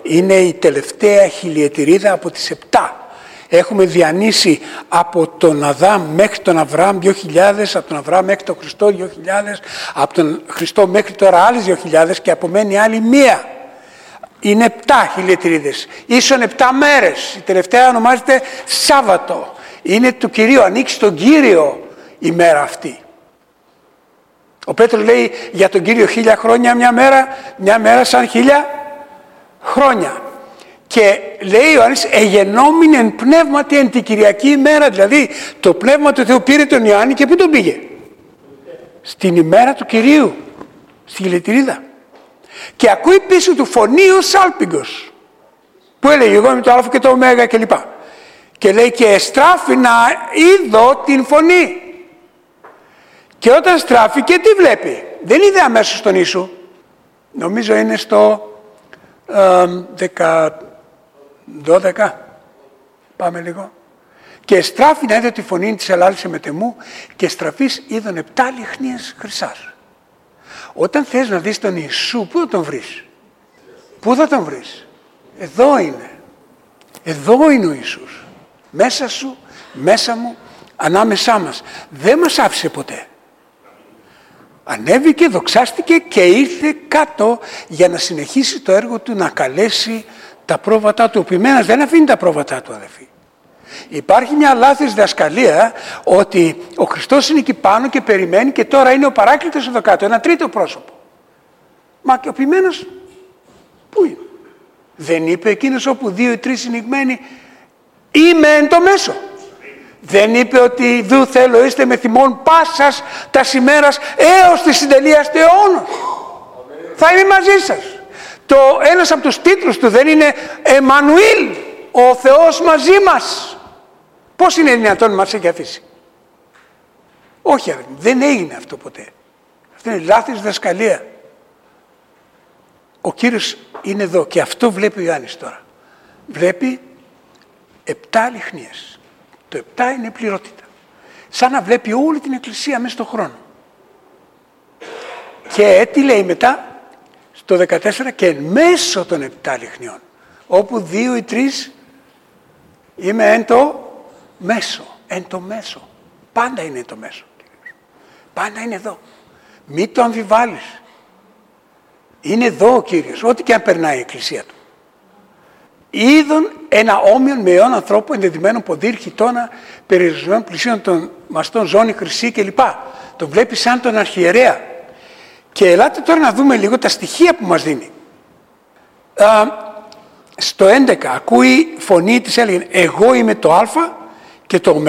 Είναι η τελευταία χιλιετηρίδα από τις 7. Έχουμε διανύσει από τον Αδάμ μέχρι τον Αβραάμ 2.000, από τον Αβραάμ μέχρι τον Χριστό 2.000, από τον Χριστό μέχρι τώρα άλλες 2.000 και απομένει άλλη μία. Είναι 7 χιλιετηρίδες. Ίσον 7 μέρες. Η τελευταία ονομάζεται Σάββατο. Είναι του Κυρίου, ανήκει στον Κύριο η μέρα αυτή. Ο Πέτρος λέει για τον Κύριο 1000 χρόνια μια μέρα σαν 1000 χρόνια. Και λέει ο Ιωάννης εγενόμην εν πνεύματι εν τη Κυριακή ημέρα. Δηλαδή το πνεύμα του Θεού πήρε τον Ιωάννη και πού τον πήγε? Στην ημέρα του Κυρίου, στη χιλιετηρίδα. Και ακούει πίσω του φωνή ο σάλπιγγος που έλεγε εγώ είμαι το α και το ω κλπ. Και λέει και εστράφη να είδω την φωνή. Και όταν στράφει και τι βλέπει? Δεν είδε αμέσως τον Ιησού. Νομίζω είναι στο 12. Πάμε λίγο. Και στράφει να είδε τη φωνή της ελάλησε μετεμού και στραφής είδον 7 λιχνίες χρυσάς. Όταν θες να δεις τον Ιησού, πού θα τον βρεις? Πού θα τον βρεις? Εδώ είναι. Εδώ είναι ο Ιησούς. Μέσα σου, μέσα μου, ανάμεσά μας. Δεν μας άφησε ποτέ. Ανέβηκε, δοξάστηκε και ήρθε κάτω για να συνεχίσει το έργο του, να καλέσει τα πρόβατά του. Ο ποιμένας δεν αφήνει τα πρόβατά του, αδελφοί. Υπάρχει μια λάθος διδασκαλία ότι ο Χριστός είναι εκεί πάνω και περιμένει και τώρα είναι ο Παράκλητος εδώ κάτω, ένα τρίτο πρόσωπο. Μα και ο ποιμένος πού είναι? Δεν είπε εκείνος όπου 2 ή 3 συνηγμένοι είμαι εν το μέσο? Δεν είπε ότι δου θέλω είστε με θυμών πάσας τα ημέρας έως τη συντελείας του αιώνος? Θα είμαι μαζί σας. Ένας από τους τίτλους του δεν είναι Εμμανουήλ, ο Θεός μαζί μας? Πώς είναι δυνατόν μας έχει αφήσει? Όχι, δεν έγινε αυτό ποτέ. Αυτό είναι λάθος διδασκαλία. Ο Κύριος είναι εδώ και αυτό βλέπει ο Ιωάννης τώρα. Βλέπει 7 λιχνίες. Το 7 είναι πληρότητα. Σαν να βλέπει όλη την Εκκλησία μέσα στον χρόνο. Και τι λέει μετά στο 14? Και εν μέσω των 7 λιχνιών, όπου 2 ή 3 είμαι εν το μέσο. Εν το μέσο. Πάντα είναι το μέσο. Πάντα είναι εδώ. Μην το αμφιβάλλεις. Είναι εδώ ο Κύριος, ό,τι και αν περνάει η Εκκλησία του. Είδον ένα όμοιον με αιών ανθρώπου ενδεδειμένων ποδήρ, χιτώνα, περιορισμένων πλησίων των μαστών, ζώνη, χρυσή κλπ. Το βλέπει σαν τον αρχιερέα. Και ελάτε τώρα να δούμε λίγο τα στοιχεία που μας δίνει. Στο 11 ακούει φωνή της, έλεγε εγώ είμαι το α και το ω.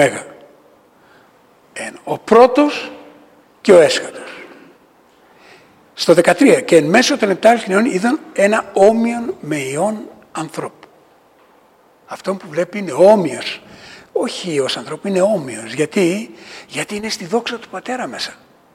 Ο πρώτος και ο έσχατος. Στο 13 και εν μέσω των 7 λιχνιών είδαν ένα όμοιον με ιών ανθρώπου. Αυτό που βλέπει είναι όμοιος. Όχι ως ανθρώπου, είναι όμοιος. Γιατί είναι στη δόξα του Πατέρα μέσα.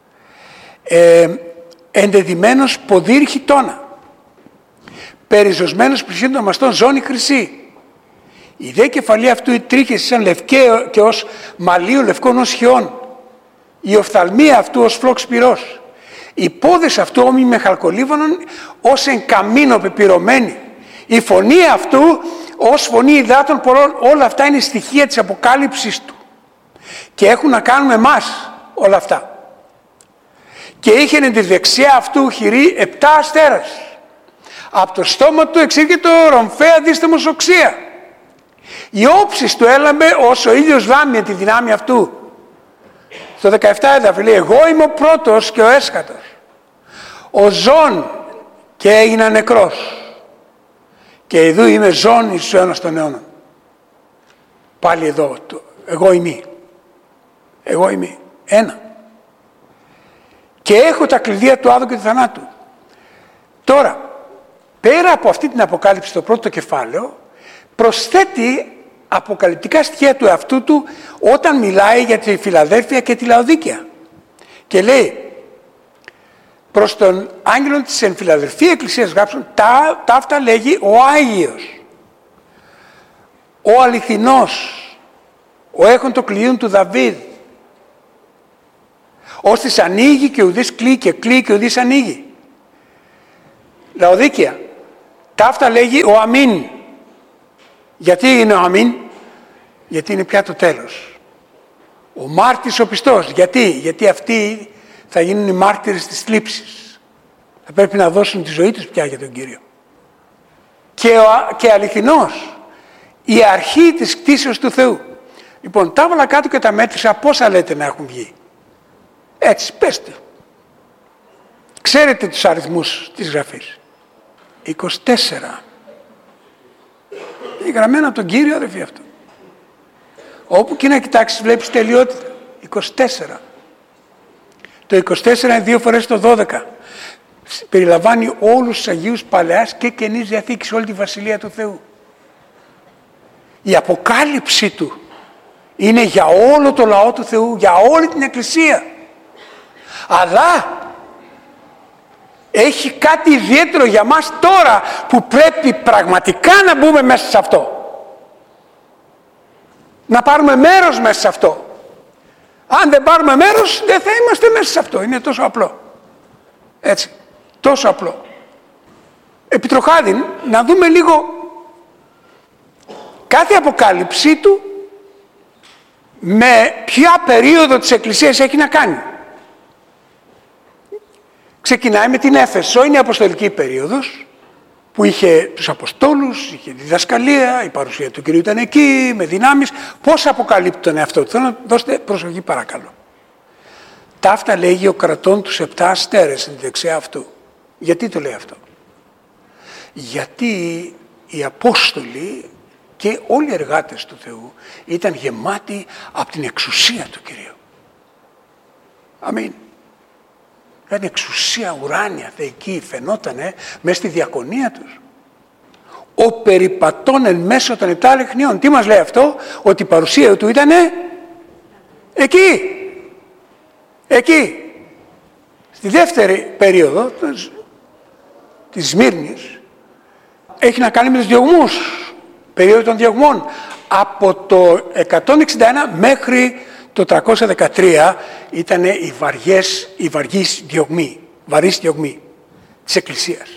Ενδεδειμένος ποδήρ χιτώνα. Περιζωσμένος πλησίων των μαστών, ζώνη χρυσή. Η δε κεφαλή αυτού οι τρίχες σαν λευκέ και ως μαλλίου λευκών ως χιών. Η οφθαλμία αυτού ως φλόξ πυρός. Οι πόδες αυτού όμοι με χαλκολίβανον ως εν καμίνο πεπυρωμένοι. Η φωνή αυτού ως φωνή υδάτων πολλών. Όλα αυτά είναι στοιχεία της αποκάλυψης του. Και έχουν να κάνουν με εμάς όλα αυτά. Και είχε εν τη δεξιά αυτού χειρή 7 αστέρας. Από το στόμα του εξήρκεται ρομφαία δίσταμος οξία. Η όψης του έλαμπε ως ο ήλιος λάμια τη δυνάμει αυτού. Στο 17 έδαφη λέει εγώ είμαι ο πρώτος και ο έσχατος. Ο ζών και έγινα νεκρός. Και εδώ είμαι ζών εις τους αιώνας των αιώνων. Πάλι εδώ, εγώ είμαι. Εγώ είμαι. Ένα. Και έχω τα κλειδία του Άδου και του θανάτου. Τώρα, πέρα από αυτή την αποκάλυψη στο πρώτο κεφάλαιο, προσθέτει αποκαλυπτικά στοιχεία του εαυτού του όταν μιλάει για τη Φιλαδέλφεια και τη Λαοδίκαια. Και λέει, προς τον άγγελο της εν Φιλαδελφία Εκκλησίας γράψουν, τα αυτά λέγει ο Άγιος, ο αληθινός, ο έχων το κλειδίον του Δαβίδ, ώστις ανοίγει και ουδής κλεί και κλεί και ουδής ανοίγει. Λαοδίκαια, Ταύτα λέγει ο αμήν. Γιατί είναι ο αμήν? Γιατί είναι πια το τέλος. Ο μάρτυρης ο πιστός. Γιατί αυτοί θα γίνουν οι μάρτυρες της θλίψης. Θα πρέπει να δώσουν τη ζωή τους πια για τον Κύριο. Και αληθινώς, η αρχή της κτήσεως του Θεού. Λοιπόν, τα έβαλα κάτω και τα μέτρησα. Πόσα λέτε να έχουν βγει? Έτσι, πέστε. Ξέρετε τους αριθμούς της Γραφής. 24. Είναι γραμμένο από τον Κύριο, αδελφοί, αυτό. Όπου και να κοιτάξεις βλέπεις τελειότητα. 24. Το 24 είναι 2 φορές το 12. Περιλαμβάνει όλους τους Αγίους Παλαιάς και Καινής Διαθήκης, όλη τη Βασιλεία του Θεού. Η αποκάλυψή του είναι για όλο το λαό του Θεού, για όλη την Εκκλησία. Αλλά έχει κάτι ιδιαίτερο για μας τώρα που πρέπει πραγματικά να μπούμε μέσα σε αυτό. Να πάρουμε μέρος μέσα σε αυτό. Αν δεν πάρουμε μέρος δεν θα είμαστε μέσα σε αυτό. Είναι τόσο απλό. Έτσι. Τόσο απλό. Επιτροχάδιν, να δούμε λίγο κάθε αποκάλυψή του με ποια περίοδο της Εκκλησίας έχει να κάνει. Ξεκινάει με την Έφεσο, είναι η αποστολική περίοδος που είχε τους Αποστόλους, είχε τη διδασκαλία, η παρουσία του Κυρίου ήταν εκεί, με δυνάμεις. Πώς αποκαλύπτει τον εαυτό του? Θέλω να δώσετε προσοχή παρακαλώ. Ταύτα λέγει ο κρατών τους 7 αστέρες στην δεξιά αυτού. Γιατί το λέει αυτό? Γιατί οι Απόστολοι και όλοι οι εργάτες του Θεού ήταν γεμάτοι από την εξουσία του Κυρίου. Αμήν. Ήταν εξουσία ουράνια, θεϊκή, φαινότανε μέσα στη διακονία τους. Ο περιπατών εν μέσω των 7 λεχνιών. Τι μας λέει αυτό? Ότι η παρουσία του ήταν εκεί. Εκεί. Στη δεύτερη περίοδο της Σμύρνης έχει να κάνει με τους διωγμούς. Περίοδο των διωγμών. Από το 161 μέχρι το 313 ήταν οι βαριές διωγμοί της Εκκλησίας.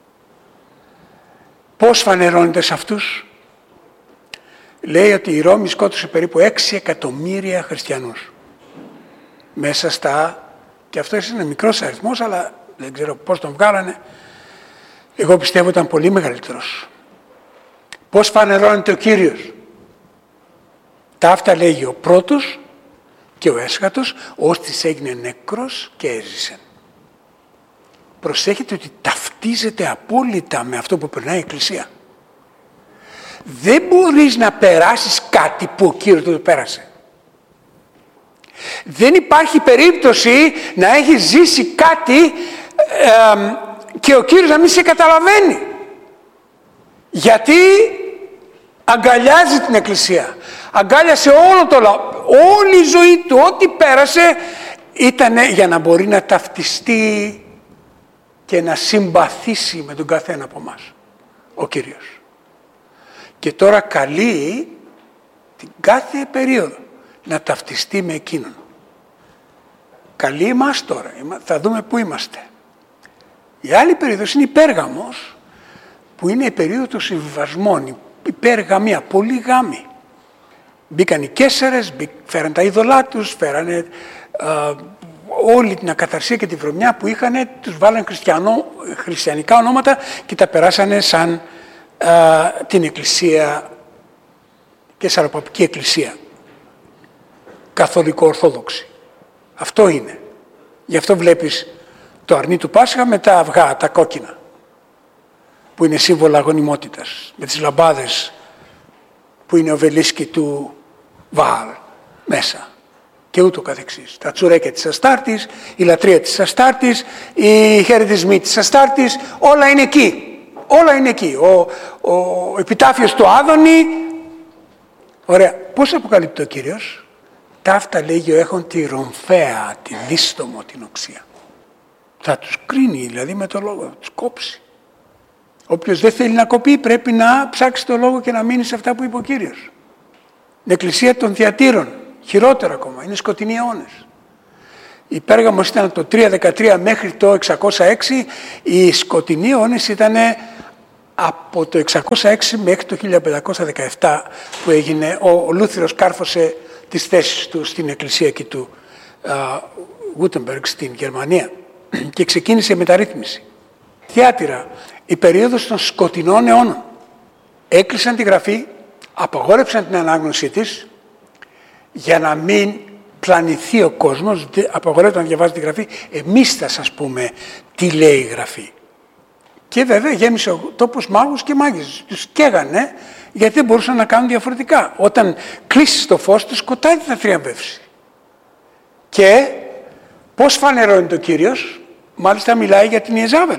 Πώς φανερώνεται σε αυτούς? Λέει ότι η Ρώμη σκότωσε περίπου 6 εκατομμύρια χριστιανούς. Μέσα στα... Και αυτό είναι μικρός αριθμός, αλλά δεν ξέρω πώς τον βγάλανε. Εγώ πιστεύω ήταν πολύ μεγαλύτερος. Πώς φανερώνεται ο Κύριος? Ταύτα λέγει ο πρώτος και ο έσχατος, ώστις έγινε νεκρός και έζησε. Προσέχετε ότι ταυτίζεται απόλυτα με αυτό που περνάει η Εκκλησία. Δεν μπορείς να περάσεις κάτι που ο Κύριος το πέρασε. Δεν υπάρχει περίπτωση να έχει ζήσει κάτι και ο Κύριος να μην σε καταλαβαίνει. Γιατί αγκαλιάζει την Εκκλησία. Αγκάλιασε όλο το λαό. Όλη η ζωή του, ό,τι πέρασε, ήταν για να μπορεί να ταυτιστεί και να συμπαθήσει με τον καθένα από εμάς ο Κύριος. Και τώρα καλεί την κάθε περίοδο να ταυτιστεί με εκείνον. Καλεί εμάς τώρα, θα δούμε πού είμαστε. Η άλλη περίοδος είναι η Πέργαμος, που είναι η περίοδος των συμβιβασμών, η Περγαμία, πολλοί γάμοι. Μπήκαν οι Καίσαρες, φέραν τα είδωλά τους, φέρανε όλη την ακαθαρσία και τη βρωμιά που είχαν, τους βάλαν χριστιανικά ονόματα και τα περάσανε σαν την Εκκλησία και Σαροπαπική Εκκλησία. Καθολικο-ορθόδοξη. Αυτό είναι. Γι' αυτό βλέπεις το αρνί του Πάσχα με τα αυγά, τα κόκκινα, που είναι σύμβολα αγωνιμότητας, με τις λαμπάδες που είναι ο βελίσκι του Βαάλ μέσα και ούτω καθεξής. Τα τσουρέκια της Αστάρτης, η λατρεία της Αστάρτης, οι χαιρετισμοί της Αστάρτης, όλα είναι εκεί. Όλα είναι εκεί. Ο επιτάφιος του Άδωνη. Ωραία. Πώς αποκαλύπτει ο Κύριος? Ταύτα λέγει ο έχων τη ρομφαία, τη δίστομο, την οξία. Θα τους κρίνει δηλαδή με το λόγο, θα τους κόψει. Όποιος δεν θέλει να κοπεί πρέπει να ψάξει το λόγο και να μείνει σε αυτά που είπε ο Κύριος. Η Εκκλησία των Θειατήρων, χειρότερα ακόμα, είναι σκοτεινοί αιώνες. Η Πέργαμος ήταν το 313 μέχρι το 606, οι σκοτεινοί αιώνες ήταν Από το 606 μέχρι το 1517 που έγινε, ο Λούθυρος κάρφωσε τις θέσεις του στην εκκλησία και του Γούτεμπεργκ στην Γερμανία και ξεκίνησε η μεταρρύθμιση. Θεάτηρα, η περίοδος των σκοτεινών αιώνων. Έκλεισαν τη γραφή, απαγόρεψαν την ανάγνωσή της για να μην πλανηθεί ο κόσμος, απαγορεύεται να διαβάζει τη γραφή. Εμείς θα σας πούμε τι λέει η γραφή. Και βέβαια γέμισε ο τόπος μάγους και μάγισσες. Τους καίγανε γιατί δεν μπορούσαν να κάνουν διαφορετικά. Όταν κλείσεις το φως, το σκοτάδι θα θριαμβεύσει. Και πώς φανερώνει το Κύριος? Μάλιστα μιλάει για την Ιεζάβελ,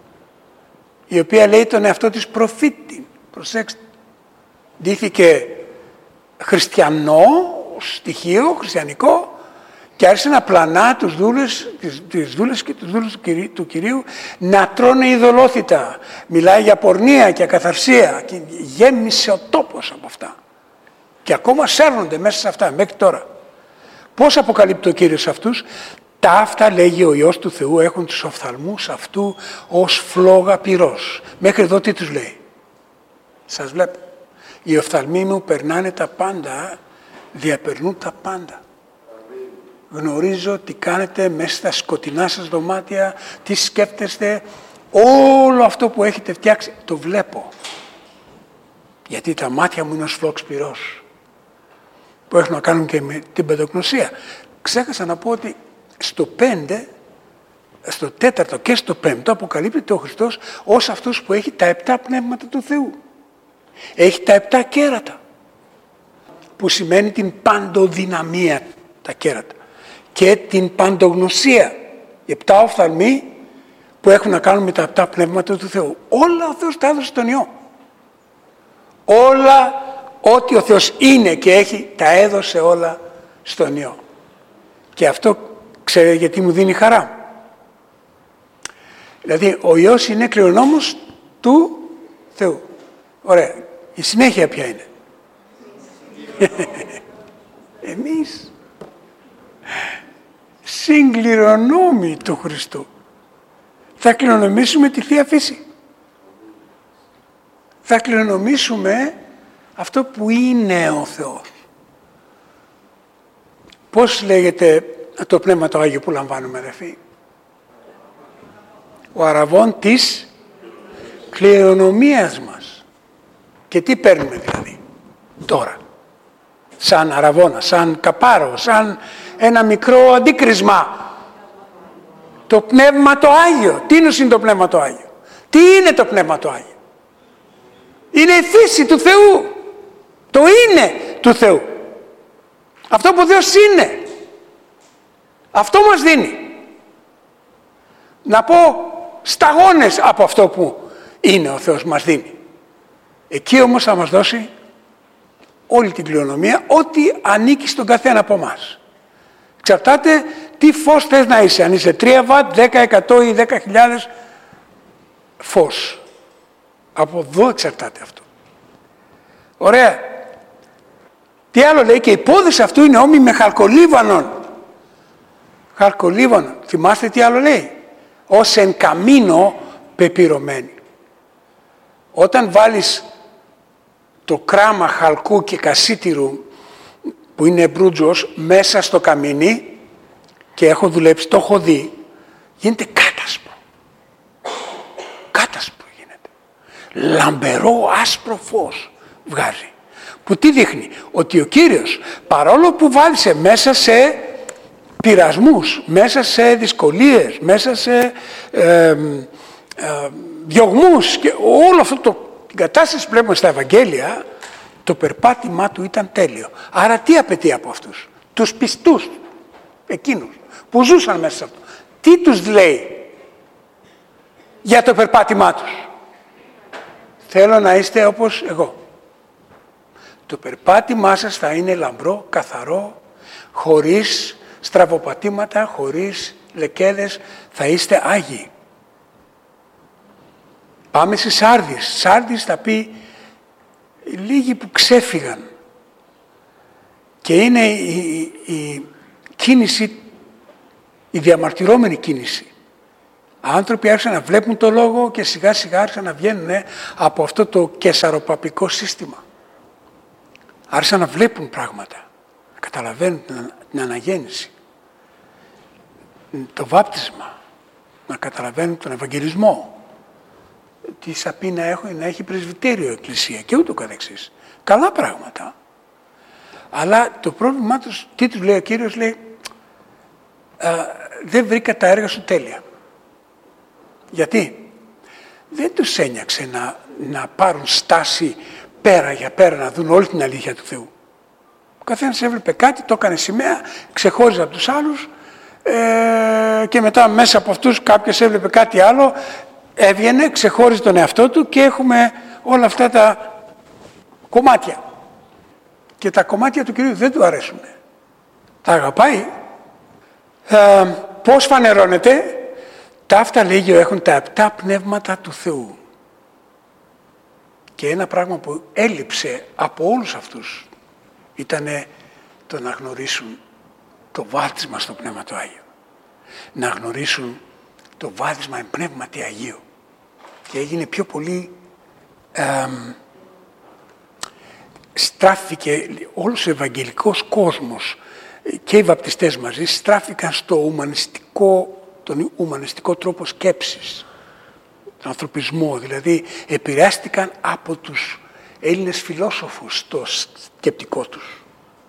η οποία λέει τον εαυτό της προφήτη. Προσέξτε. Ντύθηκε χριστιανό, στοιχείο, χριστιανικό, και άρχισε να πλανά τις δούλες και τους δούλους του Κυρίου να τρώνε ειδωλόθητα. Μιλάει για πορνεία και ακαθαρσία και γέμισε ο τόπος από αυτά. Και ακόμα σέρνονται μέσα σε αυτά μέχρι τώρα. Πώς αποκαλύπτει ο Κύριος αυτούς? Τα αυτά, λέγει ο Υιός του Θεού, έχουν τους οφθαλμούς αυτού ως φλόγα πυρός. Μέχρι εδώ τι τους λέει? Σας βλέπω. Οι οφθαλμοί μου περνάνε τα πάντα, διαπερνούν τα πάντα. Γνωρίζω τι κάνετε μέσα στα σκοτεινά σας δωμάτια, τι σκέφτεστε, όλο αυτό που έχετε φτιάξει, το βλέπω. Γιατί τα μάτια μου είναι ως φλόγς πυρός, που έχουν να κάνουν και με την πεντοκνωσία. Ξέχασα να πω ότι στο 5, στο 4ο και στο 5ο αποκαλύπτεται ο Χριστός ως αυτός που έχει τα 7 πνεύματα του Θεού. Έχει τα 7 κέρατα, που σημαίνει την παντοδυναμία, τα κέρατα, και την παντογνωσία. Οι 7 οφθαλμοί που έχουν να κάνουν με τα 7 πνεύματα του Θεού. Όλα ο Θεός τα έδωσε στον Υιό. Όλα ό,τι ο Θεός είναι και έχει, τα έδωσε όλα στον Υιό. Και αυτό ξέρετε γιατί μου δίνει χαρά? Δηλαδή ο Υιός είναι κληρονόμος του Θεού. Ωραία. Η συνέχεια ποια είναι? Εμείς συγκληρονόμοι του Χριστού. Θα κληρονομήσουμε τη Θεία Φύση. Θα κληρονομήσουμε αυτό που είναι ο Θεός. Πώς λέγεται το Πνεύμα το Άγιο που λαμβάνουμε, αδερφοί? Ο αραβών της κληρονομίας μας. Και τι παίρνουμε δηλαδή τώρα? Σαν αραβόνα, σαν καπάρο, σαν ένα μικρό αντίκρισμα. Το Πνεύμα το Άγιο. Τι είναι το Πνεύμα το Άγιο? Τι είναι το Πνεύμα το Άγιο? Είναι η φύση του Θεού. Το είναι του Θεού. Αυτό που ο Θεός είναι. Αυτό μας δίνει. Να πω σταγόνες από αυτό που είναι ο Θεός μας δίνει. Εκεί όμως θα μας δώσει όλη την κληρονομία, ό,τι ανήκει στον καθένα από εμάς. Εξαρτάται τι φως θες να είσαι. Αν είσαι 3 βατ, 10, 100 ή 10.000 φως. Από εδώ εξαρτάται αυτό. Ωραία. Τι άλλο λέει? Και οι πόδες αυτού είναι όμοιοι με χαλκολίβανον. Χαλκολίβανον. Θυμάστε τι άλλο λέει? Ως εν καμίνο πεπυρωμένοι. Όταν βάλεις το κράμα χαλκού και κασίτηρου που είναι μπρούτζος μέσα στο καμίνι, και έχω δουλέψει, το έχω δει, γίνεται κάτασπρο. Κάτασπρο γίνεται. Λαμπερό άσπρο φως βγάζει. Που τι δείχνει? Ότι ο Κύριος, παρόλο που βάλισε μέσα σε πειρασμούς, μέσα σε δυσκολίες, μέσα σε διωγμούς και όλο αυτό την κατάσταση που βλέπουμε στα Ευαγγέλια, το περπάτημά του ήταν τέλειο. Άρα τι απαιτεί από αυτούς? Τους πιστούς, εκείνους που ζούσαν μέσα σε αυτό. Τι τους λέει για το περπάτημά τους? Θέλω να είστε όπως εγώ. Το περπάτημά σας θα είναι λαμπρό, καθαρό, χωρίς στραβοπατήματα, χωρίς λεκέδες, θα είστε άγιοι. Πάμε στη Σάρδης. Σάρδης θα πει λίγοι που ξέφυγαν. Και είναι η κίνηση, η διαμαρτυρόμενη κίνηση. Άνθρωποι άρχισαν να βλέπουν το λόγο και σιγά σιγά άρχισαν να βγαίνουν από αυτό το κεσαροπαπικό σύστημα. Άρχισαν να βλέπουν πράγματα, να καταλαβαίνουν την αναγέννηση, το βάπτισμα, να καταλαβαίνουν τον Ευαγγελισμό, τι θα πει να έχει πρεσβυτέριο εκκλησία και ούτω καθεξής. Καλά πράγματα. Αλλά το πρόβλημά τους, τι τους λέει ο Κύριος, λέει, δεν βρήκα τα έργα σου τέλεια. Γιατί? Δεν τους ένιαξε να πάρουν στάση πέρα για πέρα, να δουν όλη την αλήθεια του Θεού. Ο καθένας έβλεπε κάτι, το έκανε σημαία, ξεχώριζε από τους άλλους και μετά μέσα από αυτούς κάποιος έβλεπε κάτι άλλο, έβγαινε, ξεχώριζε τον εαυτό του και έχουμε όλα αυτά τα κομμάτια. Και τα κομμάτια του Κυρίου δεν του αρέσουν. Τα αγαπάει. Πώς φανερώνεται? Ταύτα λέγει έχουν τα 7 πνεύματα του Θεού. Και ένα πράγμα που έλειψε από όλους αυτούς ήταν το να γνωρίσουν το βάπτισμα στο Πνεύμα του Άγιο. Να γνωρίσουν το βάπτισμα εν Πνεύματι Αγίου. Και έγινε πιο πολύ, στράφηκε όλος ο ευαγγελικός κόσμος και οι βαπτιστές μαζί στράφηκαν τον ουμανιστικό τρόπο σκέψης, τον ανθρωπισμό, δηλαδή επηρεάστηκαν από τους Έλληνες φιλόσοφους το σκεπτικό τους.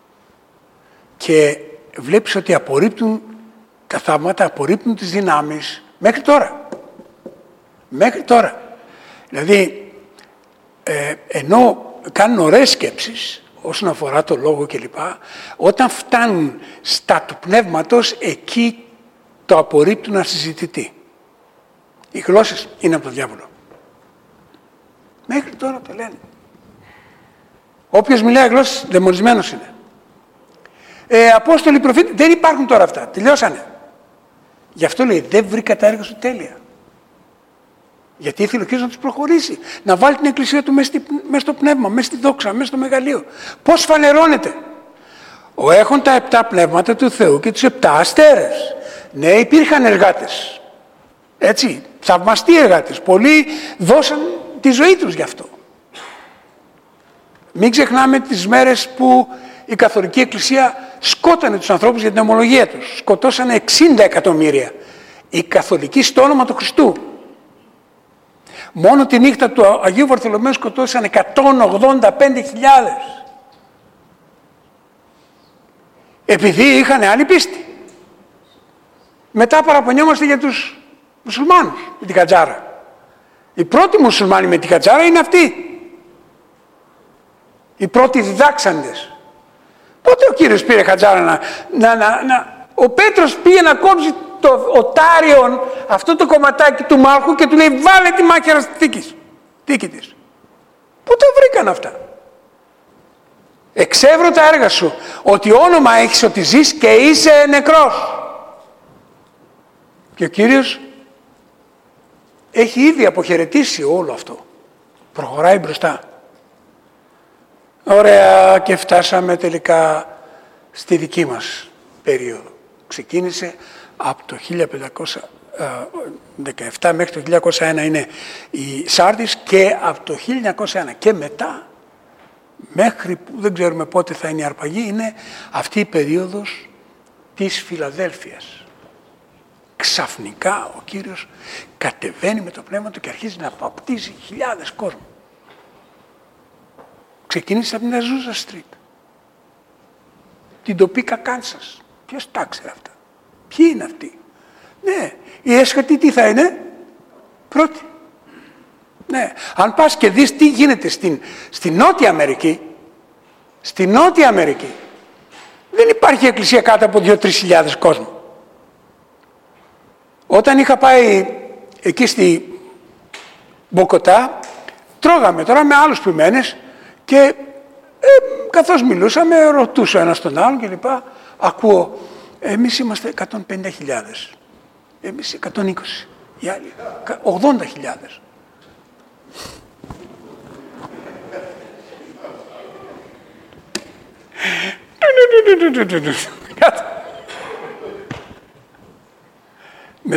Και βλέπεις ότι απορρίπτουν τα θαύματα, απορρίπτουν τις δυνάμεις μέχρι τώρα. Μέχρι τώρα. Δηλαδή, ενώ κάνουν ωραίες σκέψεις όσον αφορά το λόγο κλπ, όταν φτάνουν στα του πνεύματος, εκεί το απορρίπτουν ασυζητητή. Οι γλώσσες είναι από τον διάβολο. Μέχρι τώρα το λένε. Όποιος μιλάει γλώσσες, δαιμονισμένος είναι. Απόστολοι, προφήτες, δεν υπάρχουν τώρα αυτά. Τελειώσανε. Γι' αυτό λέει, δεν βρήκα τα έργα σου τέλεια. Γιατί ήθελε ο Κύριος να τους προχωρήσει. Να βάλει την εκκλησία του μέσα στο πνεύμα, μέσα στη δόξα, μέσα στο μεγαλείο. Πώς φανερώνεται? Έχουν τα 7 πνεύματα του Θεού και τους 7 αστέρες. Ναι, υπήρχαν εργάτες. Έτσι, θαυμαστοί εργάτες. Πολλοί δώσαν τη ζωή τους γι' αυτό. Μην ξεχνάμε τις μέρες που η Καθολική Εκκλησία σκότανε τους ανθρώπους για την ομολογία τους. Σκοτώσανε 60 εκατομμύρια. Οι Καθολικοί στο όνομα του Χριστού. Μόνο τη νύχτα του Αγίου Βαρθολομαίου σκοτώσαν 185.000. Επειδή είχαν άλλη πίστη. Μετά παραπονιόμαστε για τους μουσουλμάνους με την κατζάρα. Οι πρώτοι μουσουλμάνοι με την κατζάρα είναι αυτοί. Οι πρώτοι διδάξαντες. Πότε ο Κύριος πήρε κατζάρα ο Πέτρος πήγε να κόψει το οτάριον, αυτό το κομματάκι του μάχου και του λέει βάλε τη μάχαιρα στη θήκη της. Πού τα βρήκαν αυτά? Εξεύρω τα έργα σου, ότι όνομα έχεις ότι ζεις και είσαι νεκρός. Και ο Κύριος έχει ήδη αποχαιρετήσει όλο αυτό. Προχωράει μπροστά. Ωραία, και φτάσαμε τελικά στη δική μας περίοδο. Ξεκίνησε από το 1517 μέχρι το 1901 είναι η Σάρδης και από το 1901 και μετά μέχρι που δεν ξέρουμε πότε θα είναι η αρπαγή είναι αυτή η περίοδος της Φιλαδέλφειας. Ξαφνικά ο Κύριος κατεβαίνει με το πνεύμα του και αρχίζει να βαπτίζει χιλιάδες κόσμου. Ξεκίνησε από την Αζούζα Στρίτ, την Τοπίκα Κάνσας. Ποιος τα ξέρει αυτά? Ποιοι είναι αυτοί? Ναι, η έσχατη τι θα είναι? Πρώτη. Ναι, αν πας και δεις τι γίνεται στη Νότια Αμερική, στη Νότια Αμερική δεν υπάρχει εκκλησία κάτω από 2-3 χιλιάδες κόσμο. Όταν είχα πάει εκεί στη Μποκοτά, τρώγαμε τώρα με άλλους ποιμένες και καθώς μιλούσαμε, ρωτούσα ένας τον άλλον και λοιπά, ακούω, εμείς είμαστε 150.000, εμείς 120, οι άλλοι 80.000.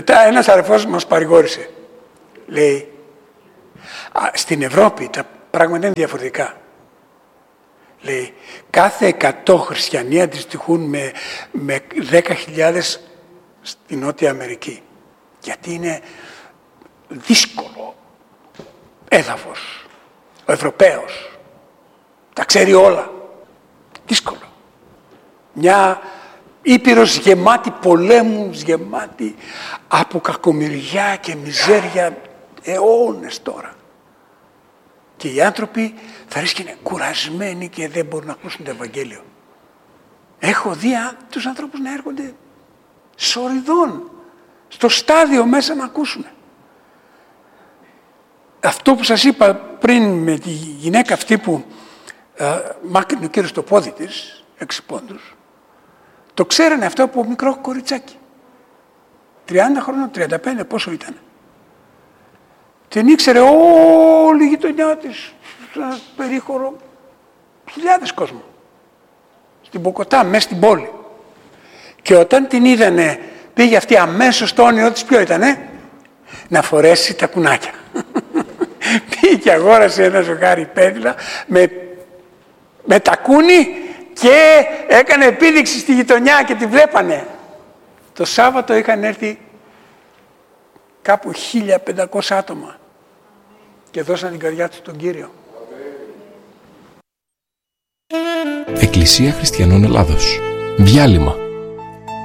Μετά ένας αδερφός μας παρηγόρησε. Λέει, στην Ευρώπη τα πράγματα είναι διαφορετικά. Λέει, κάθε 100 χριστιανοί αντιστοιχούν με 10.000 στη Νότια Αμερική. Γιατί είναι δύσκολο έδαφος. Ο Ευρωπαίος τα ξέρει όλα. Δύσκολο. Μια Ήπειρος γεμάτη πολέμους, γεμάτη από κακομοιριά και μιζέρια αιώνες τώρα. Και οι άνθρωποι θα ρίσκαινε κουρασμένοι και δεν μπορούν να ακούσουν το Ευαγγέλιο. Έχω δει τους ανθρώπους να έρχονται σοριδών, στο στάδιο μέσα να ακούσουν. Αυτό που σας είπα πριν με τη γυναίκα αυτή που μάκρυνε ο κύριος το πόδι της, 6 πόντους, το ξέρανε αυτό από μικρό κοριτσάκι. 30 χρόνων, 35, πόσο ήταν. Την ήξερε όλη η γειτονιά της, ένα περίχωρο, χιλιάδες κόσμο. Στην Μποκοτά, μέσα στην πόλη. Και όταν την είδανε, πήγε αυτή αμέσως, το όνειρο της ποιο ήτανε? Να φορέσει τα κουνάκια. Πήγε και αγόρασε ένα ζευγάρι πέδιλα με τακούνι και έκανε επίδειξη στη γειτονιά και τη βλέπανε. Το Σάββατο είχαν έρθει κάπου 1.500 άτομα και δώσαν την καρδιά τους στον Κύριο. Εκκλησία Χριστιανών Ελλάδος. Διάλειμμα.